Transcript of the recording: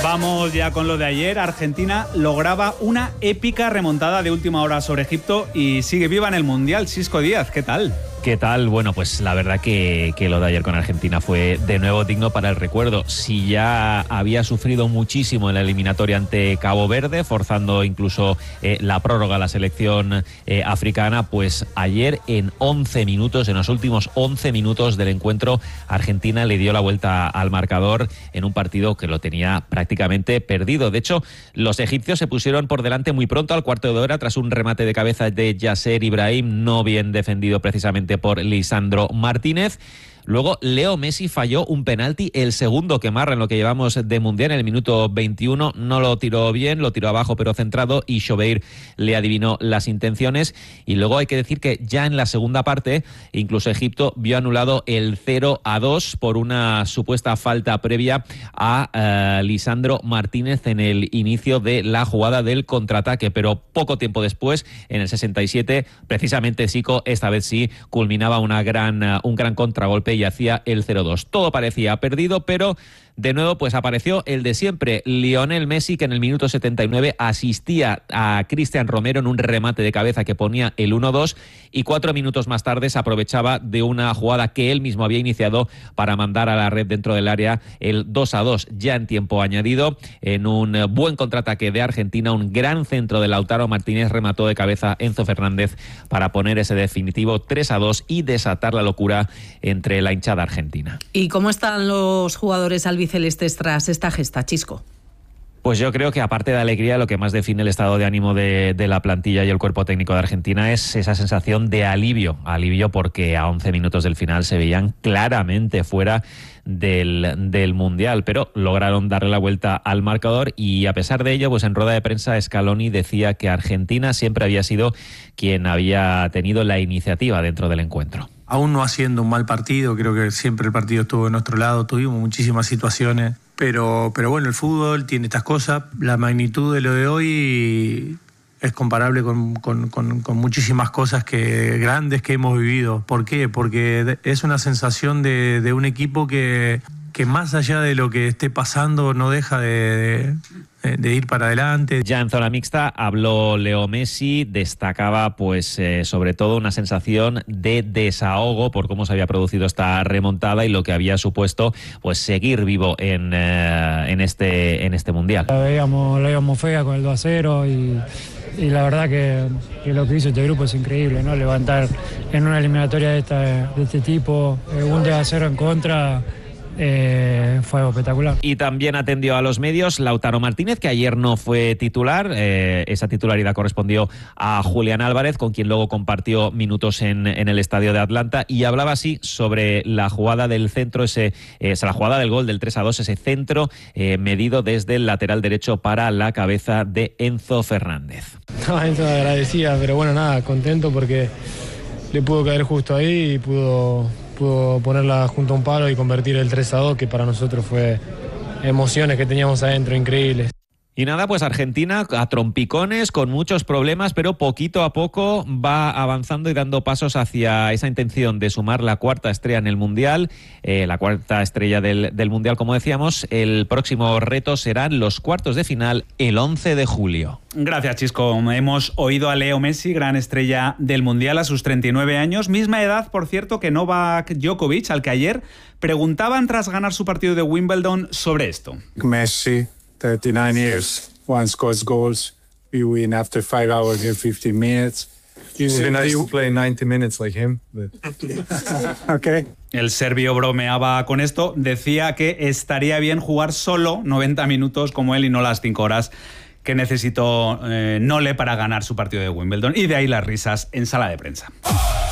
Vamos ya con lo de ayer. Argentina lograba una épica remontada de última hora sobre Egipto y sigue viva en el Mundial. Xisco Díaz, ¿qué tal? ¿Qué tal? Bueno, pues la verdad que lo de ayer con Argentina fue de nuevo digno para el recuerdo. Si ya había sufrido muchísimo en la eliminatoria ante Cabo Verde, forzando incluso la prórroga a la selección africana, pues ayer en 11 minutos, en los últimos 11 minutos del encuentro, Argentina le dio la vuelta al marcador en un partido que lo tenía prácticamente perdido. De hecho, los egipcios se pusieron por delante muy pronto, al cuarto de hora, tras un remate de cabeza de Yasser Ibrahim, no bien defendido precisamente por Lisandro Martínez. Luego Leo Messi falló un penalti, el segundo que marra en lo que llevamos de Mundial, en el minuto 21. No lo tiró bien, lo tiró abajo pero centrado, y Chobeir le adivinó las intenciones. Y luego hay que decir que ya en la segunda parte, incluso Egipto vio anulado el 0-2 por una supuesta falta previa a Lisandro Martínez en el inicio de la jugada del contraataque. Pero poco tiempo después, en el 67, precisamente Zico, esta vez sí, culminaba un gran contragolpe y hacía el 0-2. Todo parecía perdido, pero de nuevo pues apareció el de siempre, Lionel Messi, que en el minuto 79 asistía a Cristian Romero en un remate de cabeza que ponía el 1-2, y 4 minutos más tarde se aprovechaba de una jugada que él mismo había iniciado para mandar a la red dentro del área el 2-2, ya en tiempo añadido. En un buen contraataque de Argentina, un gran centro de Lautaro Martínez, remató de cabeza Enzo Fernández para poner ese definitivo 3-2 y desatar la locura entre la hinchada argentina. ¿Y cómo están los jugadores albicelestes tras esta gesta, Xisco? Pues yo creo que, aparte de alegría, lo que más define el estado de ánimo de la plantilla y el cuerpo técnico de Argentina es esa sensación de alivio porque a 11 minutos del final se veían claramente fuera del Mundial, pero lograron darle la vuelta al marcador. Y a pesar de ello, pues en rueda de prensa Scaloni decía que Argentina siempre había sido quien había tenido la iniciativa dentro del encuentro. Aún no haciendo un mal partido, creo que siempre el partido estuvo de nuestro lado, tuvimos muchísimas situaciones, pero bueno, el fútbol tiene estas cosas. La magnitud de lo de hoy es comparable con muchísimas cosas grandes que hemos vivido. ¿Por qué? Porque es una sensación de un equipo que más allá de lo que esté pasando no deja de ir para adelante. Ya en zona mixta habló Leo Messi, destacaba pues sobre todo una sensación de desahogo por cómo se había producido esta remontada y lo que había supuesto pues seguir vivo en este Mundial. La veíamos fea con el 2-0 y la verdad que lo que hizo este grupo es increíble, ¿no? Levantar en una eliminatoria de este tipo, un 2-0 en contra. Fue espectacular. Y también atendió a los medios Lautaro Martínez, que ayer no fue titular. Esa titularidad correspondió a Julián Álvarez, con quien luego compartió minutos en el estadio de Atlanta, y hablaba así sobre la jugada del centro, la jugada del gol del 3-2, ese centro medido desde el lateral derecho para la cabeza de Enzo Fernández. Enzo agradecía, pero bueno, nada, contento porque le pudo caer justo ahí y pudo ponerla junto a un palo y convertir el 3-2, que para nosotros fue emociones que teníamos adentro increíbles. Y nada, pues Argentina a trompicones, con muchos problemas, pero poquito a poco va avanzando y dando pasos hacia esa intención de sumar la cuarta estrella en el Mundial, la cuarta estrella del Mundial, como decíamos. El próximo reto serán los cuartos de final el 11 de julio. Gracias, Xisco. Hemos oído a Leo Messi, gran estrella del Mundial a sus 39 años, misma edad, por cierto, que Novak Djokovic, al que ayer preguntaban tras ganar su partido de Wimbledon sobre esto. Messi, 39 years. One scores goals. We win after 5 hours and 15 minutes. It'd be nice to play 90 minutes like him. But... Okay. El serbio bromeaba con esto. Decía que estaría bien jugar solo 90 minutos como él y no las 5 horas que necesitó Nole para ganar su partido de Wimbledon. Y de ahí las risas en sala de prensa.